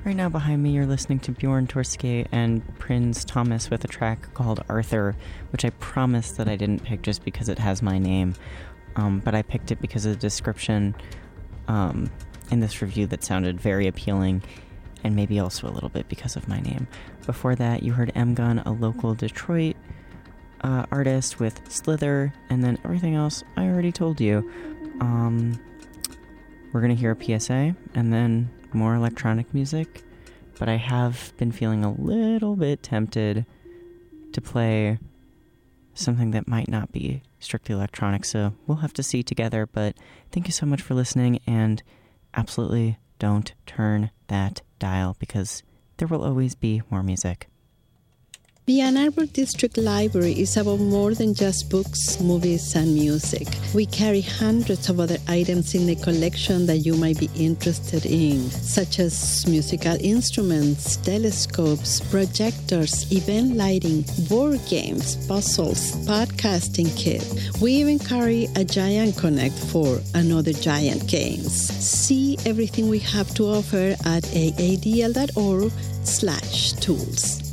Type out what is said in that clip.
Right now behind me you're listening to Bjorn Torske and Prince Thomas with a track called Arthur, which I promise that I didn't pick just because it has my name, but I picked it because of the description in this review that sounded very appealing, and maybe also a little bit because of my name. Before that, you heard M-Gun, a local Detroit artist, with Slither, and then everything else I already told you. We're going to hear a PSA, and then more electronic music, but I have been feeling a little bit tempted to play something that might not be strictly electronic, so we'll have to see together, but thank you so much for listening, and absolutely don't turn that dial, because there will always be more music. The Ann Arbor District Library is about more than just books, movies, and music. We carry hundreds of other items in the collection that you might be interested in, such as musical instruments, telescopes, projectors, event lighting, board games, puzzles, podcasting kit. We even carry a Giant Connect for another Giant Games. See everything we have to offer at aadl.org/tools.